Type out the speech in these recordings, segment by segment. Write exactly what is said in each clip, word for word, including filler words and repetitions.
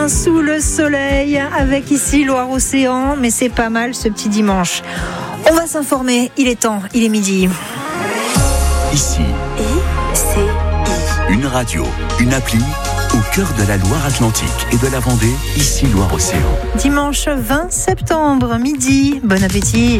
Sous le soleil, avec ici Loire-Océan, mais c'est pas mal ce petit dimanche. On va s'informer, il est temps, il est midi. Ici, I C I. Une radio, une appli, au cœur de la Loire-Atlantique et de la Vendée, ici Loire-Océan. Dimanche vingt septembre, midi, bon appétit.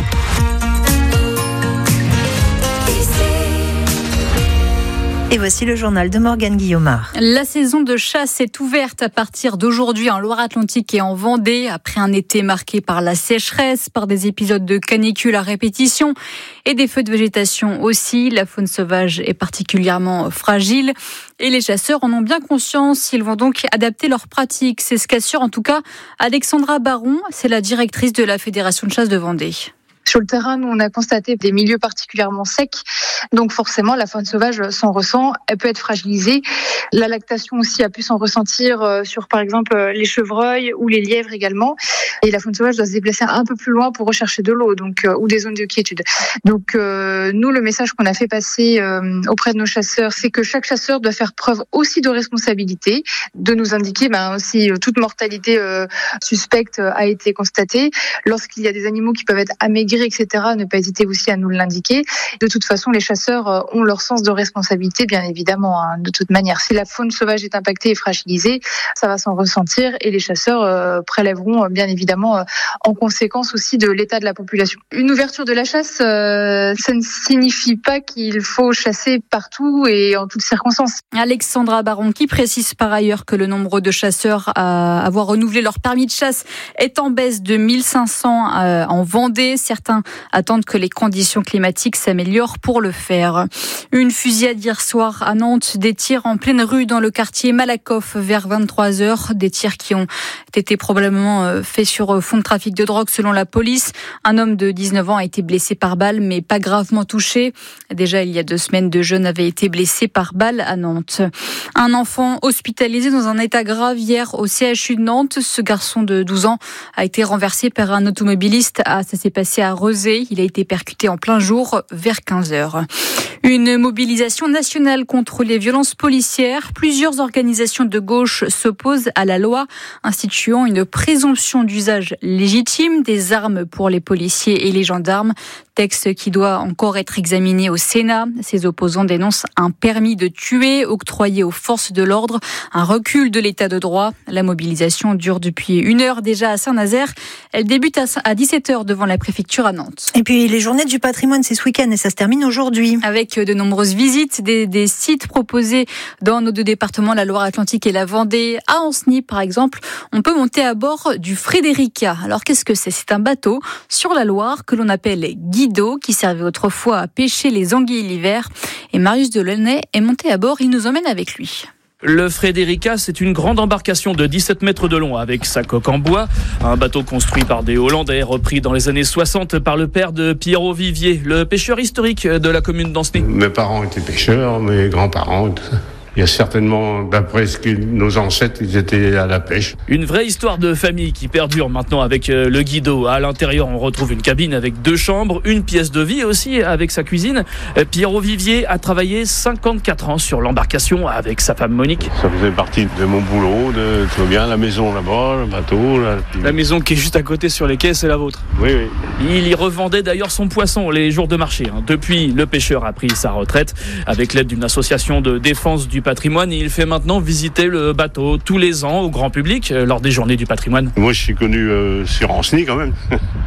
Et voici le journal de Morgane Guillaumard. La saison de chasse est ouverte à partir d'aujourd'hui en Loire-Atlantique et en Vendée, après un été marqué par la sécheresse, par des épisodes de canicule à répétition et des feux de végétation aussi. La faune sauvage est particulièrement fragile et les chasseurs en ont bien conscience. Ils vont donc adapter leurs pratiques. C'est ce qu'assure en tout cas Alexandra Baron, c'est la directrice de la Fédération de chasse de Vendée. Sur le terrain, nous, on a constaté des milieux particulièrement secs. Donc forcément, la faune sauvage s'en ressent. Elle peut être fragilisée. La lactation aussi a pu s'en ressentir sur, par exemple, les chevreuils ou les lièvres également. Et la faune sauvage doit se déplacer un peu plus loin pour rechercher de l'eau, donc ou des zones de quiétude. Donc euh, nous, le message qu'on a fait passer euh, auprès de nos chasseurs, c'est que chaque chasseur doit faire preuve aussi de responsabilité, de nous indiquer ben, si toute mortalité euh, suspecte a été constatée. Lorsqu'il y a des animaux qui peuvent être amaigris, et cetera, ne pas hésiter aussi à nous l'indiquer. De toute façon, les chasseurs ont leur sens de responsabilité, bien évidemment, hein, de toute manière. Si la faune sauvage est impactée et fragilisée, ça va s'en ressentir et les chasseurs euh, prélèveront, bien évidemment, euh, en conséquence aussi de l'état de la population. Une ouverture de la chasse, euh, ça ne signifie pas qu'il faut chasser partout et en toutes circonstances. Alexandra Baron qui précise par ailleurs que le nombre de chasseurs à avoir renouvelé leur permis de chasse est en baisse de mille cinq cents euh, en Vendée. Certains attendent que les conditions climatiques s'améliorent pour le faire. Une fusillade hier soir à Nantes, des tirs en pleine rue dans le quartier Malakoff vers vingt-trois heures. Des tirs qui ont été probablement faits sur fond de trafic de drogue selon la police. Un homme de dix-neuf ans a été blessé par balle mais pas gravement touché. Déjà il y a deux semaines, deux jeunes avaient été blessés par balle à Nantes. Un enfant hospitalisé dans un état grave hier au C H U de Nantes. Ce garçon de douze ans a été renversé par un automobiliste. Ah, ça s'est passé à Rezé. Il a été percuté en plein jour vers quinze heures. Une mobilisation nationale contre les violences policières. Plusieurs organisations de gauche s'opposent à la loi instituant une présomption d'usage légitime des armes pour les policiers et les gendarmes. Texte qui doit encore être examiné au Sénat. Ses opposants dénoncent un permis de tuer octroyé aux forces de l'ordre, un recul de l'état de droit. La mobilisation dure depuis une heure déjà à Saint-Nazaire. Elle débute à dix-sept heures devant la préfecture à Nantes. Et puis les journées du patrimoine, c'est ce week-end et ça se termine aujourd'hui. Avec de nombreuses visites, des, des sites proposés dans nos deux départements, la Loire-Atlantique et la Vendée. À Ancenis, par exemple, on peut monter à bord du Frédérica. Alors qu'est-ce que c'est ? C'est un bateau sur la Loire que l'on appelle guido, qui servait autrefois à pêcher les anguilles l'hiver. Et Marius Delaunay est monté à bord, il nous emmène avec lui. Le Frédérica, c'est une grande embarcation de dix-sept mètres de long avec sa coque en bois. Un bateau construit par des Hollandais, repris dans les années soixante par le père de Pierrot Vivier, le pêcheur historique de la commune d'Ancenis. Mes parents étaient pêcheurs, mes grands-parents et tout ça. Il y a certainement, d'après ce que nos ancêtres, ils étaient à la pêche. Une vraie histoire de famille qui perdure maintenant avec le guido. À l'intérieur, on retrouve une cabine avec deux chambres, une pièce de vie aussi avec sa cuisine. Pierrot Vivier a travaillé cinquante-quatre ans sur l'embarcation avec sa femme Monique. Ça faisait partie de mon boulot, de tout bien, la maison là-bas, le bateau. Là, puis... La maison qui est juste à côté sur les quais, c'est la vôtre. Oui, oui. Il y revendait d'ailleurs son poisson les jours de marché. Depuis, le pêcheur a pris sa retraite avec l'aide d'une association de défense du patrimoine et il fait maintenant visiter le bateau tous les ans au grand public lors des journées du patrimoine. Moi je suis connu euh, sur Ancenis quand même.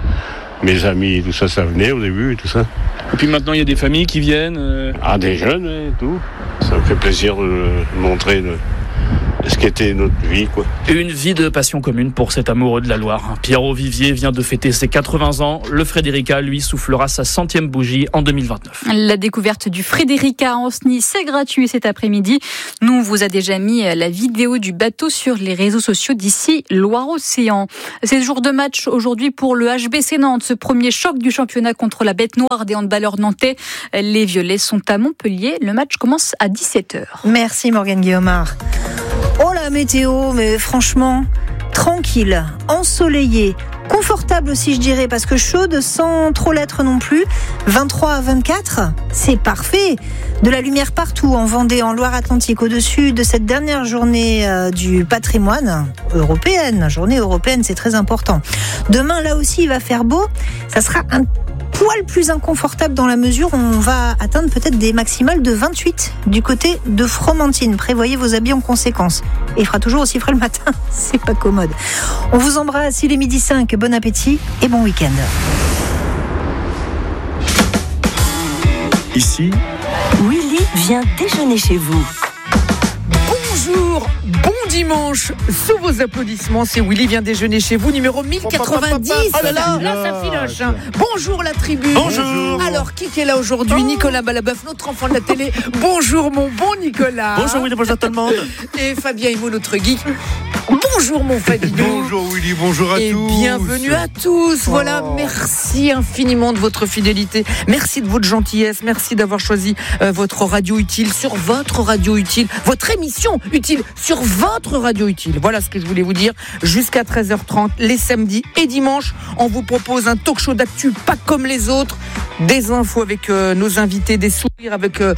Mes amis, tout ça, ça venait au début, tout ça. Et puis maintenant il y a des familles qui viennent. Euh... Ah, des jeunes et tout. Ça me fait plaisir de montrer le... ce qu'était notre vie, quoi. Une vie de passion commune pour cet amoureux de la Loire. Pierrot Vivier vient de fêter ses quatre-vingts ans. Le Frédérica, lui, soufflera sa centième bougie en deux mille vingt-neuf. La découverte du Frédérica à Ancenis, c'est gratuit cet après-midi. Nous, on vous a déjà mis la vidéo du bateau sur les réseaux sociaux d'ici Loire-Océan. C'est le jour de match aujourd'hui pour le H B C Nantes. Ce premier choc du championnat contre la bête noire des handballeurs nantais. Les Violets sont à Montpellier. Le match commence à dix-sept heures. Merci Morgane Guillaumard. Oh la météo, mais franchement, tranquille, ensoleillé, Confortable aussi, je dirais, parce que chaude sans trop l'être non plus. vingt-trois à vingt-quatre, c'est parfait. De la lumière partout en Vendée, en Loire-Atlantique, au-dessus de cette dernière journée euh, du patrimoine européenne. Journée européenne, c'est très important. Demain, là aussi, il va faire beau. Ça sera un poil plus inconfortable dans la mesure où on va atteindre peut-être des maximales de vingt-huit du côté de Fromentine. Prévoyez vos habits en conséquence. Et il fera toujours aussi frais le matin, c'est pas commode. On vous embrasse, il est midi cinq, bon appétit et bon week-end. Ici, Willy vient déjeuner chez vous. Bonjour, bon dimanche, sous vos applaudissements, c'est Willy vient déjeuner chez vous, numéro mille quatre-vingt-dix. Oh là là, là ça filoche. Hein. Bonjour la tribu. Bonjour. Alors, qui est là aujourd'hui? oh. Nicolas Balabeuf, notre enfant de la télé. Bonjour mon bon Nicolas. Bonjour Willy, bonjour tout le monde. Et Fabien Himo, notre geek. Bonjour mon Fabien. Bonjour Willy, bonjour à et tous. Et bienvenue à tous. Oh. Voilà, merci infiniment de votre fidélité. Merci de votre gentillesse. Merci d'avoir choisi euh, votre radio utile sur votre radio utile. Votre émission utile sur votre radio utile. Voilà ce que je voulais vous dire. Jusqu'à treize heures trente, les samedis et dimanches, on vous propose un talk show d'actu pas comme les autres. Des infos avec euh, nos invités, des sourires avec... Euh,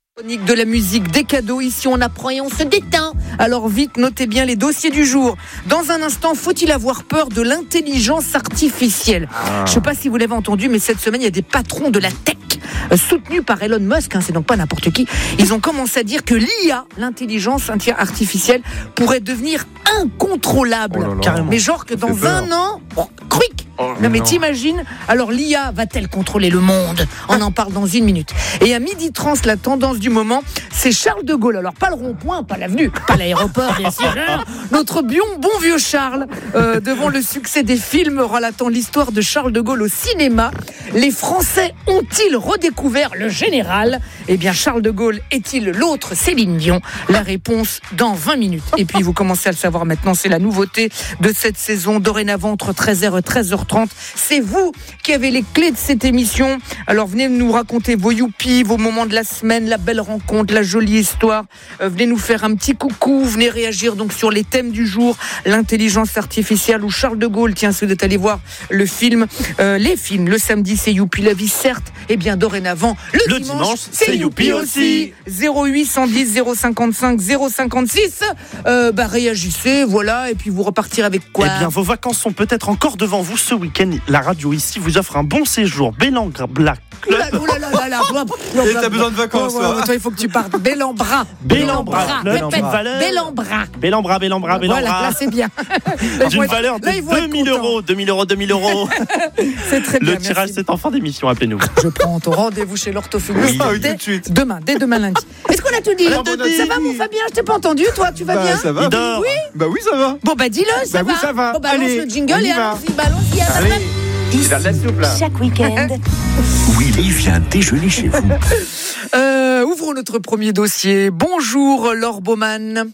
de la musique, des cadeaux. Ici on apprend et on se détend. Alors vite, notez bien les dossiers du jour. Dans un instant, faut-il avoir peur de l'intelligence artificielle? ah. Je ne sais pas si vous l'avez entendu, mais cette semaine il y a des patrons de la tech euh, soutenus par Elon Musk, hein, c'est donc pas n'importe qui. Ils ont commencé à dire que l'I A, l'intelligence artificielle, pourrait devenir incontrôlable. Oh là là. Mais genre que dans un an, oh, cric. Oh, non mais non. T'imagines? Alors l'I A va-t-elle contrôler le monde? On en parle dans une minute. Et à midi trente, la tendance du moment, c'est Charles de Gaulle. Alors pas le rond-point, pas l'avenue, pas l'aéroport, bien sûr. Notre bon, bon vieux Charles, euh, devant le succès des films relatant l'histoire de Charles de Gaulle au cinéma, les Français ont-ils redécouvert le général? Eh bien Charles de Gaulle est-il l'autre Céline Dion? La réponse dans vingt minutes. Et puis vous commencez à le savoir maintenant, c'est la nouveauté de cette saison. Dorénavant entre treize heures et treize heures trente, c'est vous qui avez les clés de cette émission. Alors venez nous raconter vos youpies, vos moments de la semaine, la belle rencontre, la jolie histoire. Euh, venez nous faire un petit coucou, venez réagir donc sur les thèmes du jour, l'intelligence artificielle ou Charles de Gaulle. Tiens, si vous êtes allé voir le film, euh, les films, le samedi c'est youpi la vie certes, et bien dorénavant le, le dimanche, dimanche c'est, c'est youpi aussi. zéro huit cent dix zéro cinquante-cinq zéro cinquante-six. Euh, bah réagissez, voilà, et puis vous repartirez avec quoi? Eh bien vos vacances sont peut-être encore devant vous ce week-end. La radio ici vous offre un bon séjour Bélangre Black Club. Oula, oula, oula, oula. Et t'as besoin de vacances, ouais, ouais, ouais, toi, il faut que tu partes. Bélambra. Bélambra. Bélambra. Bélambra, Bélambra, Bélambra. Voilà, là, c'est bien. D'une valeur de deux mille euros. deux mille euros, deux mille euros. C'est très bien. Le tirage, c'est en fin d'émission. Appelez-nous. Je prends ton rendez-vous chez l'orthophoniste. Oui, dès, tout de suite. Demain, dès demain lundi. Est-ce qu'on a tout dit? Alors, bon, Ça va, mon Fabien? Je t'ai pas entendu. Toi, tu vas bah, bien? Ça va. Il dort. Oui. Bah oui, ça va. Bon, bah dis-le, ça bah, va. Oui, ça va. Bon, balance allez, le jingle et allons-y, balance-y à allez. Ici, chaque week-end. Willy vient déjeuner chez vous. Euh, ouvrons notre premier dossier. Bonjour Laure Baumann.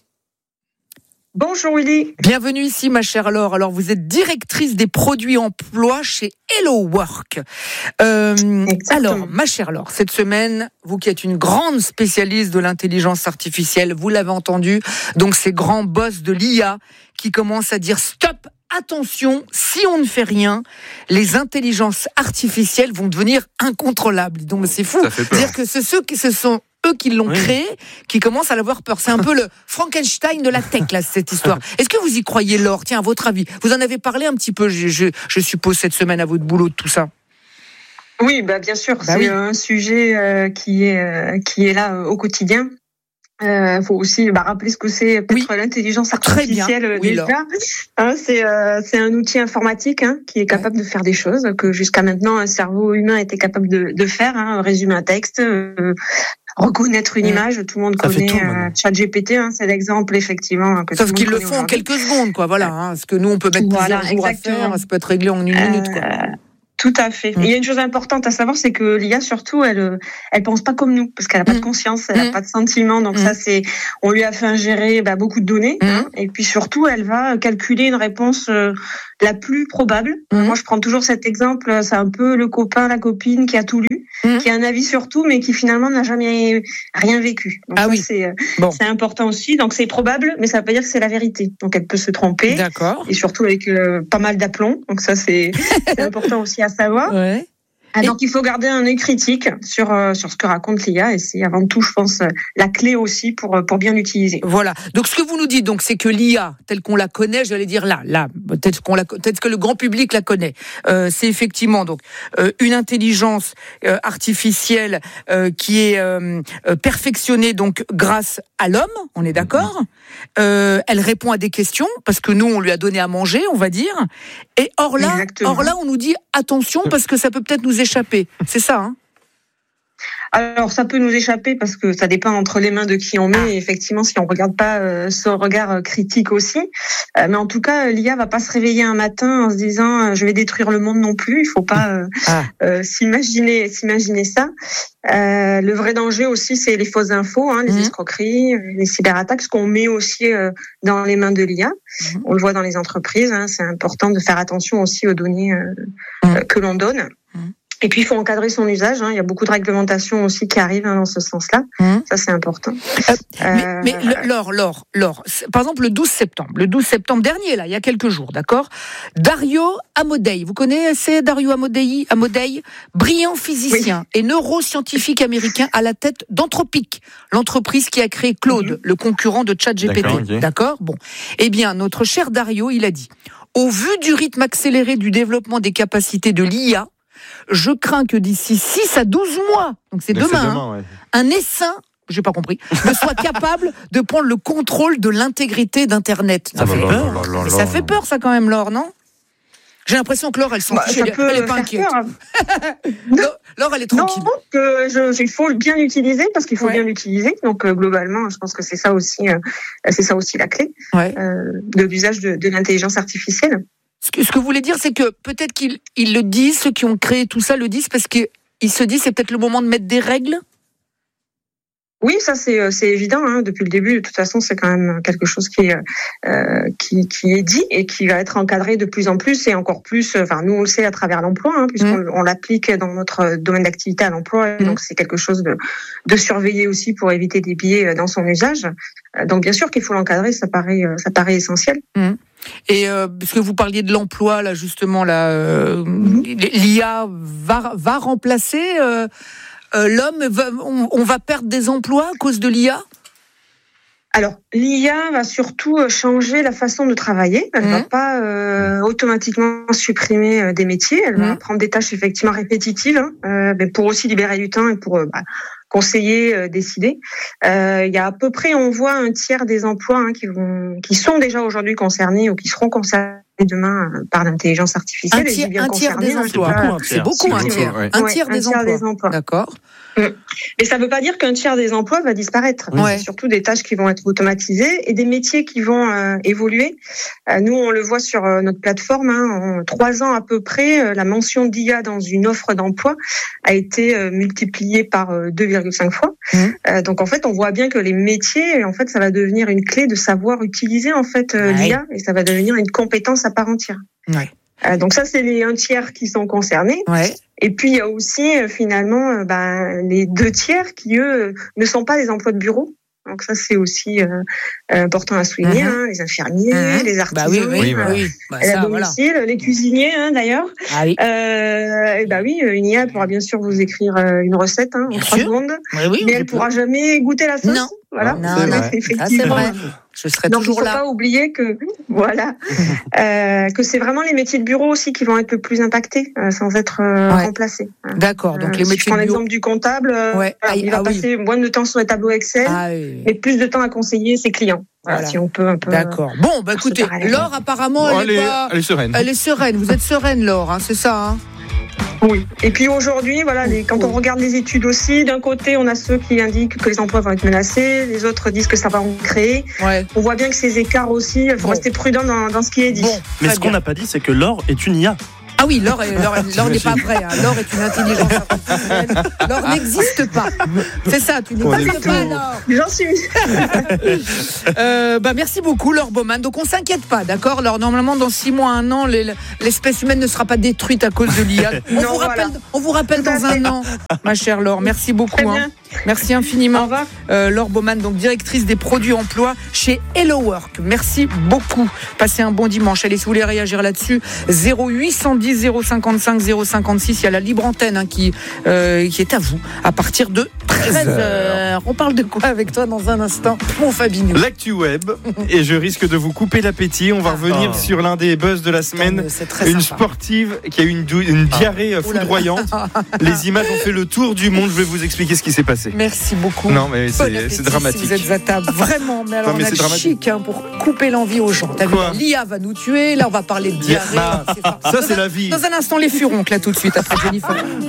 Bonjour Willy. Bienvenue ici ma chère Laure. Alors vous êtes directrice des produits emploi chez Hello Work. Euh, alors ma chère Laure, cette semaine, vous qui êtes une grande spécialiste de l'intelligence artificielle, vous l'avez entendu, donc ces grands boss de l'I A qui commencent à dire stop. Attention, si on ne fait rien, les intelligences artificielles vont devenir incontrôlables. Donc c'est fou. C'est-à-dire que c'est ceux qui, ce sont eux qui l'ont oui. créé, qui commencent à l'avoir peur. C'est un peu le Frankenstein de la tech, là, cette histoire. Est-ce que vous y croyez, Laure? Tiens, à votre avis, vous en avez parlé un petit peu, je, je, je suppose, cette semaine à votre boulot, de tout ça. Oui, bah bien sûr. Bah c'est oui. un sujet euh, qui est euh, qui est là euh, au quotidien. Il euh, faut aussi bah, rappeler ce que c'est peut-être oui. l'intelligence artificielle oui, déjà. Hein, c'est euh, c'est un outil informatique hein, qui est capable ouais. de faire des choses que jusqu'à maintenant un cerveau humain était capable de, de faire. Hein, résumer un texte, euh, reconnaître une ouais. image. Tout le monde ça connaît euh, ChatGPT. Hein, c'est l'exemple effectivement. Que Sauf qu'ils le font en quelques secondes, quoi. Voilà. Hein, parce que nous on peut mettre voilà, plusieurs jours exactement. à faire. Ça peut être réglé en une euh, minute, quoi. Tout à fait. Mmh. Et il y a une chose importante à savoir, c'est que l'I A surtout, elle, elle pense pas comme nous, parce qu'elle a pas mmh. de conscience, elle mmh. a pas de sentiments. Donc mmh. ça, c'est, on lui a fait ingérer bah, beaucoup de données, mmh. hein, et puis surtout, elle va calculer une réponse euh, la plus probable. Mmh. Moi, je prends toujours cet exemple. C'est un peu le copain, la copine qui a tout lu, mmh. qui a un avis sur tout, mais qui finalement n'a jamais rien vécu. Donc ah ça, oui. c'est, bon. c'est important aussi. Donc c'est probable, mais ça veut pas dire que c'est la vérité. Donc elle peut se tromper. D'accord. Et surtout avec euh, pas mal d'aplomb. Donc ça, c'est, c'est important aussi à savoir. Ouais. Ah, donc il faut garder un œil critique sur euh, sur ce que raconte l'I A, et c'est avant tout, je pense, la clé aussi pour pour bien l'utiliser. Voilà. Donc ce que vous nous dites, donc, c'est que l'I A telle qu'on la connaît, j'allais dire là, là, peut-être qu'on la, peut-être que le grand public la connaît. Euh, c'est effectivement donc euh, une intelligence euh, artificielle euh, qui est euh, perfectionnée donc grâce à l'homme. On est d'accord. Euh, elle répond à des questions parce que nous on lui a donné à manger, on va dire. Et or là, Exactement. or là, on nous dit attention parce que ça peut peut-être nous échapper. C'est ça, hein? Alors, ça peut nous échapper parce que ça dépend entre les mains de qui on met. Et effectivement, si on regarde pas euh, ce regard critique aussi. Euh, mais en tout cas, l'I A va pas se réveiller un matin en se disant euh, je vais détruire le monde non plus. Il faut pas euh, ah. euh, s'imaginer, s'imaginer ça. Euh, le vrai danger aussi, c'est les fausses infos, hein, les mmh. escroqueries, les cyberattaques, ce qu'on met aussi euh, dans les mains de l'I A. Mmh. On le voit dans les entreprises. Hein, c'est important de faire attention aussi aux données euh, mmh. euh, que l'on donne. Mmh. Et puis, il faut encadrer son usage. Hein. Il y a beaucoup de réglementations aussi qui arrivent hein, dans ce sens-là. Mmh. Ça, c'est important. Euh, euh, mais, mais Laure, Laure, Laure, par exemple, le douze septembre, le douze septembre dernier, là, il y a quelques jours, d'accord, Dario Amodei, vous connaissez Dario Amodei, Amodei, brillant physicien oui. et neuroscientifique américain à la tête d'Anthropic, l'entreprise qui a créé Claude, mmh. le concurrent de ChatGPT. D'accord, okay. d'accord Bon. Eh bien, notre cher Dario, il a dit, au vu du rythme accéléré du développement des capacités de l'I A, je crains que d'ici six à douze mois, donc c'est demain, c'est demain hein, ouais. un essaim, j'ai pas compris, ne soit capable de prendre le contrôle de l'intégrité d'Internet. Ça, ah fait, peur. Là, là, là, ça fait peur, ça quand même, Laure, non? J'ai l'impression que Laure, elle s'en fiche, bah, elle, elle est pas inquiète. Laure, elle est tranquille. Non, que je, il faut bien l'utiliser parce qu'il faut ouais. bien l'utiliser. Donc euh, globalement, je pense que c'est ça aussi, euh, c'est ça aussi la clé ouais. euh, de l'usage de, de l'intelligence artificielle. Ce que, ce que vous voulez dire, c'est que peut-être qu'ils ils le disent, ceux qui ont créé tout ça le disent, parce qu'ils se disent c'est peut-être le moment de mettre des règles. Oui, ça c'est c'est évident. Hein. Depuis le début, de toute façon, c'est quand même quelque chose qui est euh, qui qui est dit et qui va être encadré de plus en plus et encore plus. Enfin, nous on le sait à travers l'emploi, hein, puisqu'on mmh. on l'applique dans notre domaine d'activité à l'emploi. Mmh. Donc c'est quelque chose de de surveiller aussi pour éviter des biais dans son usage. Donc bien sûr qu'il faut l'encadrer, ça paraît ça paraît essentiel. Mmh. Et euh, parce que vous parliez de l'emploi là justement là, euh, mmh. l'I A va va remplacer euh, euh, l'homme. Va, on, on va perdre des emplois à cause de l'I A. Alors, l'I A va surtout changer la façon de travailler. Elle ne mmh. va pas euh, automatiquement supprimer des métiers. Elle mmh. va prendre des tâches effectivement répétitives, hein, euh, mais pour aussi libérer du temps et pour euh, bah, conseiller, euh, décider. Euh, il y a à peu près, on voit un tiers des emplois hein, qui vont, qui sont déjà aujourd'hui concernés ou qui seront concernés demain par l'intelligence artificielle. Un tiers, un tiers des emplois. C'est beaucoup, un tiers. Ouais. Un tiers, ouais, des, un tiers emplois. des emplois. D'accord. Mais ça ne veut pas dire qu'un tiers des emplois va disparaître. Ouais. C'est surtout des tâches qui vont être automatisées et des métiers qui vont euh, évoluer. Euh, nous, on le voit sur euh, notre plateforme. Hein, en trois ans à peu près, euh, la mention d'I A dans une offre d'emploi a été euh, multipliée par euh, deux virgule cinq fois. Mmh. Euh, donc en fait, on voit bien que les métiers, en fait, ça va devenir une clé de savoir utiliser en fait euh, ouais. l'I A et ça va devenir une compétence à part entière. Ouais. Euh, donc ça, c'est les un tiers qui sont concernés. Ouais. Et puis il y a aussi euh, finalement euh, ben, les deux tiers qui eux ne sont pas des emplois de bureau. Donc ça c'est aussi euh, important à souligner. Mmh. Hein, les infirmiers, mmh. les artisans, bah oui, oui, bah oui. Bah ça, à domicile, voilà. les cuisiniers hein, d'ailleurs. Ah oui. Euh, et bah oui, une I A pourra bien sûr vous écrire une recette hein, en trois secondes, oui, oui, mais elle pourra jamais goûter la sauce. Non. Voilà. Non, non, non. Effectivement. Ah, c'est vrai. Je serai Donc, toujours là. Donc, il ne faut pas oublier que, voilà, euh, que c'est vraiment les métiers de bureau aussi qui vont être le plus impactés, euh, sans être euh, ouais. remplacés. D'accord. Donc, les euh, métiers si je prends de bureau. l'exemple du comptable, euh, ouais. alors, il va ah, passer oui. moins de temps sur les tableaux Excel, ah, oui. mais plus de temps à conseiller ses clients. Voilà, voilà. Si on peut un peu. D'accord. Bon, bah écoutez, Laure, apparemment, bon, elle, elle, est est, pas... elle est sereine. Elle est sereine. Vous êtes sereine, Laure, hein, c'est ça, hein? Oui. Et puis aujourd'hui, voilà, les, quand on regarde les études aussi, d'un côté, on a ceux qui indiquent que les emplois vont être menacés, les autres disent que ça va en créer. Ouais. On voit bien que ces écarts aussi, il faut bon. rester prudent dans, dans ce qui est dit. Bon, mais ce qu'on n'a pas dit, c'est que Laure est une I A. Ah oui, Laure, est, Laure, Laure n'est pas vraie. Hein. Laure est une intelligence artificielle. Laure n'existe pas. C'est ça, tu n'existes pas, Laure. J'en suis. euh, bah, merci beaucoup, Laure Baumann. Donc, on ne s'inquiète pas, d'accord, Laure. Normalement, dans six mois, un an, les, l'espèce humaine ne sera pas détruite à cause de l'I A. On, non, vous, rappelle, voilà. on vous rappelle dans un an, ma chère Laure. Merci beaucoup. Hein. Merci infiniment. Au revoir. Euh, Laure Baumann, donc directrice des produits emploi chez Hello Work. Merci beaucoup. Passez un bon dimanche. Allez, si vous voulez réagir là-dessus, zéro huit cent dix zéro cinquante-cinq zéro cinquante-six. Il y a la libre antenne hein, qui, euh, qui est à vous à partir de treize heures. On parle de quoi avec toi dans un instant, mon Fabinou? L'actu web. Et je risque de vous couper l'appétit. On va revenir oh. sur l'un des buzz de la semaine. Une sympa. sportive qui a eu une, dou- une diarrhée oh. foudroyante. Les images ont fait le tour du monde. Je vais vous expliquer ce qui s'est passé. Merci beaucoup. Non, mais c'est, c'est dramatique. Si vous êtes à table, vraiment. Mais alors, non, mais on a le chic hein, pour couper l'envie aux gens. T'as vu, l'I A va nous tuer. Là, on va parler de diarrhée. Bah, ça, c'est la vie. Dans un instant, les furoncles, là, tout de suite, après Jennifer.